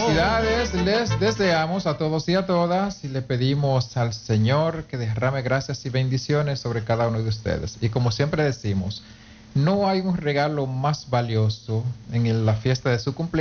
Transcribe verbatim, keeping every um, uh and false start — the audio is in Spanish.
Felicidades les deseamos a todos y a todas y le pedimos al Señor que derrame gracias y bendiciones sobre cada uno de ustedes. Y como siempre decimos, no hay un regalo más valioso en el- la fiesta de su cumpleaños